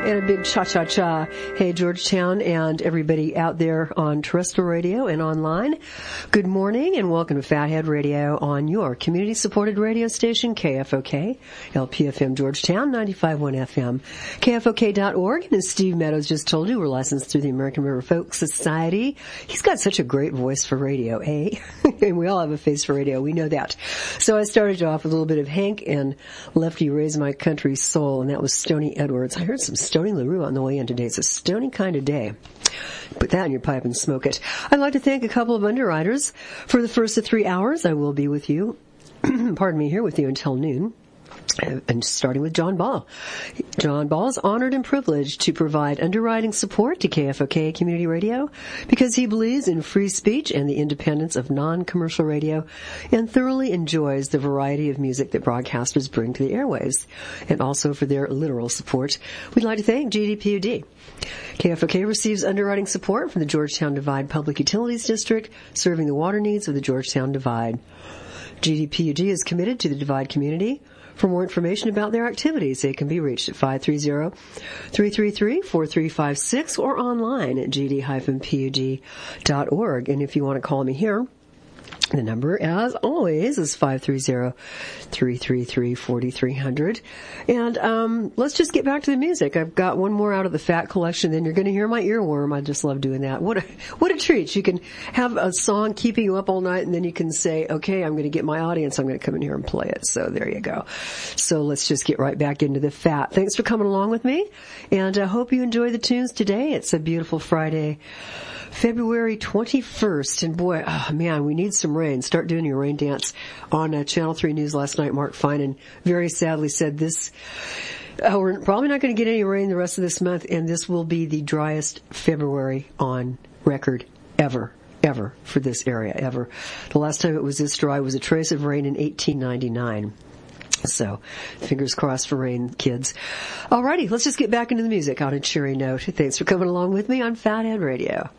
And a big cha-cha-cha. Hey, Georgetown and everybody out there on terrestrial radio and online. Good morning and welcome to Fathead Radio on your community-supported radio station, KFOK, LPFM Georgetown, 95.1 FM, KFOK.org. And as Steve Meadows just told you, we're licensed through the American River Folk Society. He's got such a great voice for radio, eh? And we all have a face for radio, we know that. So I started off with a little bit of Hank and Lefty Raise My Country Soul, and that was Stoney Edwards. I heard some Stoney LaRue on the way in today. It's a stony kind of day. Put that in your pipe and smoke it. I'd like to thank a couple of underwriters. For the first of 3 hours, I will be with you, pardon me, here with you until noon. And starting with John Ball. John Ball is honored and privileged to provide underwriting support to KFOK Community Radio because he believes in free speech and the independence of non-commercial radio and thoroughly enjoys the variety of music that broadcasters bring to the airwaves. And also for their literal support, we'd like to thank GDPUD. KFOK receives underwriting support from the Georgetown Divide Public Utilities District, serving the water needs of the Georgetown Divide. GDPUD is committed to the Divide community. For more information about their activities, they can be reached at 530-333-4356 or online at gd-pud.org. And if you want to call me here, the number, as always, is 530-333-4300. And let's just get back to the music. I've got one more out of the Fat Collection, then you're going to hear my earworm. I just love doing that. What a treat. You can have a song keeping you up all night, and then you can say, okay, I'm going to get my audience. I'm going to come in here and play it. So there you go. So let's just get right back into the Fat. Thanks for coming along with me, and I hope you enjoy the tunes today. It's a beautiful Friday, February 21st, and boy, oh man, we need some rain. Start doing your rain dance. On Channel 3 News last night, Mark Finan very sadly said this, we're probably not going to get any rain the rest of this month, and this will be the driest February on record ever for this area, ever. The last time it was this dry was a trace of rain in 1899. So, fingers crossed for rain, kids. Alrighty, let's just get back into the music on a cheery note. Thanks for coming along with me on Fathead Radio.